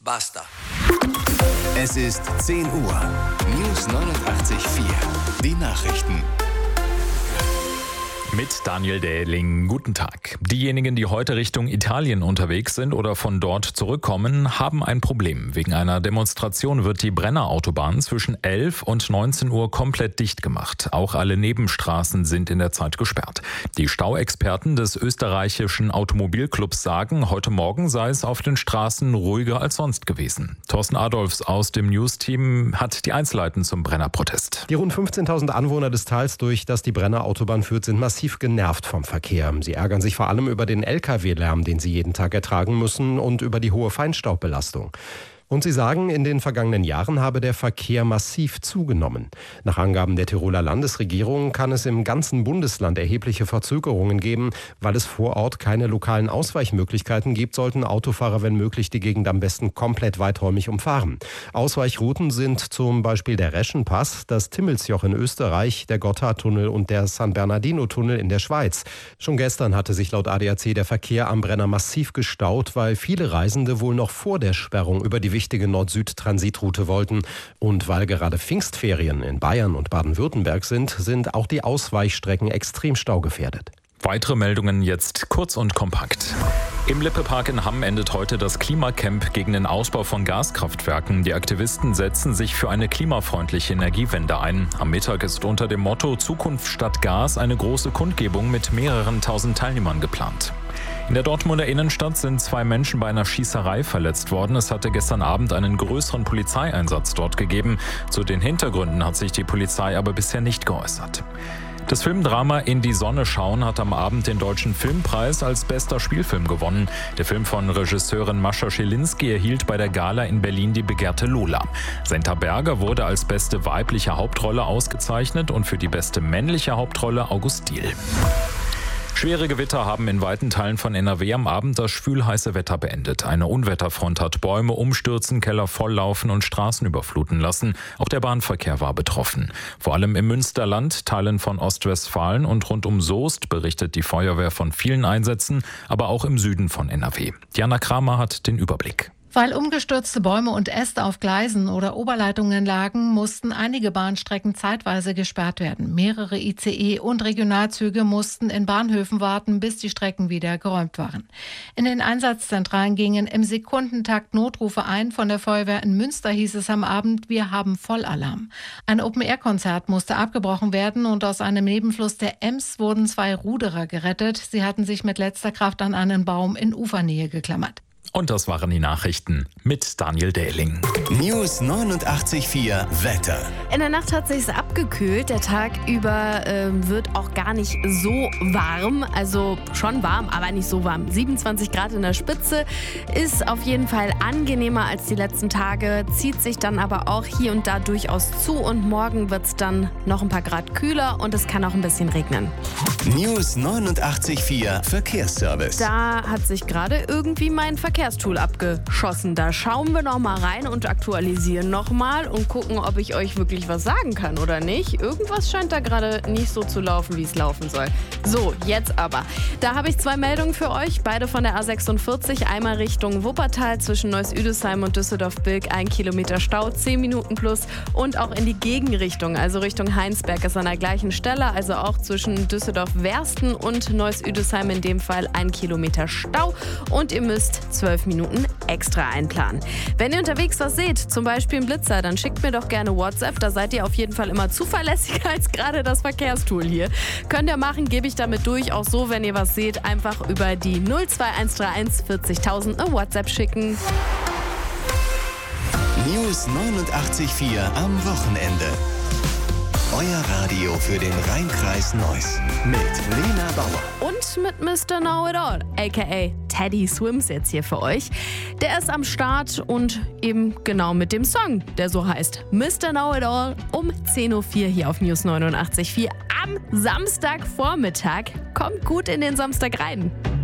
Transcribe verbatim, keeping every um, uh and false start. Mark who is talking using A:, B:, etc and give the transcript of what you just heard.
A: Basta.
B: Es ist zehn Uhr. News neunundachtzig Komma vier. Die Nachrichten.
C: Mit Daniel Dähling. Guten Tag. Diejenigen, die heute Richtung Italien unterwegs sind oder von dort zurückkommen, haben ein Problem. Wegen einer Demonstration wird die Brenner-Autobahn zwischen elf und neunzehn Uhr komplett dicht gemacht. Auch alle Nebenstraßen sind in der Zeit gesperrt. Die Stauexperten des österreichischen Automobilclubs sagen, heute Morgen sei es auf den Straßen ruhiger als sonst gewesen. Thorsten Adolfs aus dem News-Team hat die Einzelheiten zum Brenner-Protest.
D: Die rund fünfzehntausend Anwohner des Tals, durch das die Brenner-Autobahn führt, sind massiv genervt vom Verkehr. Sie ärgern sich vor allem über den L K W-Lärm, den sie jeden Tag ertragen müssen, und über die hohe Feinstaubbelastung. Und sie sagen, in den vergangenen Jahren habe der Verkehr massiv zugenommen. Nach Angaben der Tiroler Landesregierung kann es im ganzen Bundesland erhebliche Verzögerungen geben. Weil es vor Ort keine lokalen Ausweichmöglichkeiten gibt, sollten Autofahrer, wenn möglich, die Gegend am besten komplett weiträumig umfahren. Ausweichrouten sind zum Beispiel der Reschenpass, das Timmelsjoch in Österreich, der Gotthardtunnel und der San Bernardino-Tunnel in der Schweiz. Schon gestern hatte sich laut A D A C der Verkehr am Brenner massiv gestaut, weil viele Reisende wohl noch vor der Sperrung über die wichtige Nord-Süd-Transitroute wollten. Und weil gerade Pfingstferien in Bayern und Baden-Württemberg sind, sind auch die Ausweichstrecken extrem staugefährdet.
C: Weitere Meldungen jetzt kurz und kompakt. Im Lippe-Park in Hamm endet heute das Klimacamp gegen den Ausbau von Gaskraftwerken. Die Aktivisten setzen sich für eine klimafreundliche Energiewende ein. Am Mittag ist unter dem Motto Zukunft statt Gas eine große Kundgebung mit mehreren tausend Teilnehmern geplant. In der Dortmunder Innenstadt sind zwei Menschen bei einer Schießerei verletzt worden. Es hatte gestern Abend einen größeren Polizeieinsatz dort gegeben. Zu den Hintergründen hat sich die Polizei aber bisher nicht geäußert. Das Filmdrama In die Sonne schauen hat am Abend den Deutschen Filmpreis als bester Spielfilm gewonnen. Der Film von Regisseurin Mascha Schilinski erhielt bei der Gala in Berlin die begehrte Lola. Senta Berger wurde als beste weibliche Hauptrolle ausgezeichnet und für die beste männliche Hauptrolle August Diehl. Schwere Gewitter haben in weiten Teilen von N R W am Abend das schwülheiße Wetter beendet. Eine Unwetterfront hat Bäume umstürzen, Keller volllaufen und Straßen überfluten lassen. Auch der Bahnverkehr war betroffen. Vor allem im Münsterland, Teilen von Ostwestfalen und rund um Soest berichtet die Feuerwehr von vielen Einsätzen, aber auch im Süden von N R W. Diana Kramer hat den Überblick.
E: Weil umgestürzte Bäume und Äste auf Gleisen oder Oberleitungen lagen, mussten einige Bahnstrecken zeitweise gesperrt werden. Mehrere I C E und Regionalzüge mussten in Bahnhöfen warten, bis die Strecken wieder geräumt waren. In den Einsatzzentralen gingen im Sekundentakt Notrufe ein. Von der Feuerwehr in Münster hieß es am Abend, wir haben Vollalarm. Ein Open-Air-Konzert musste abgebrochen werden und aus einem Nebenfluss der Ems wurden zwei Ruderer gerettet. Sie hatten sich mit letzter Kraft an einen Baum in Ufernähe geklammert.
C: Und das waren die Nachrichten mit Daniel Dähling.
B: News neunundachtzig Komma vier Wetter.
F: In der Nacht hat sich's abgekühlt. Der Tag über äh, wird auch gar nicht so warm. Also schon warm, aber nicht so warm. siebenundzwanzig Grad in der Spitze ist auf jeden Fall angenehmer als die letzten Tage. Zieht sich dann aber auch hier und da durchaus zu. Und morgen wird's dann noch ein paar Grad kühler und es kann auch ein bisschen regnen.
B: News neunundachtzig Komma vier Verkehrsservice.
F: Da hat sich gerade irgendwie mein Verkehrstool abgeschossen. Da schauen wir noch mal rein und aktualisieren noch mal und gucken, ob ich euch wirklich was sagen kann oder nicht. Irgendwas scheint da gerade nicht so zu laufen, wie es laufen soll. So, jetzt aber. Da habe ich zwei Meldungen für euch, beide von der A sechsundvierzig. Einmal Richtung Wuppertal zwischen Neuss-Üdesheim und Düsseldorf-Bilk, ein Kilometer Stau, zehn Minuten plus. Und auch in die Gegenrichtung, also Richtung Heinsberg, ist an der gleichen Stelle, also auch zwischen Düsseldorf-Wersten und Neuss-Üdesheim in dem Fall ein Kilometer Stau. Und ihr müsst zwölf Minuten extra einplanen. Wenn ihr unterwegs was seht, zum Beispiel einen Blitzer, dann schickt mir doch gerne WhatsApp. Da seid ihr auf jeden Fall immer zuverlässiger als gerade das Verkehrstool hier. Könnt ihr machen, gebe ich damit durch. Auch so, wenn ihr was seht, einfach über die null zwei eins drei eins vierzigtausend eine WhatsApp schicken.
B: News neunundachtzig Komma vier am Wochenende. Euer Radio für den Rheinkreis Neuss mit Lena Bauer.
F: Und mit Mister Know It All, aka Teddy Swims jetzt hier für euch. Der ist am Start und eben genau mit dem Song, der so heißt Mister Know It All um zehn Uhr vier hier auf News neunundachtzig Komma vier am Samstagvormittag. Kommt gut in den Samstag rein.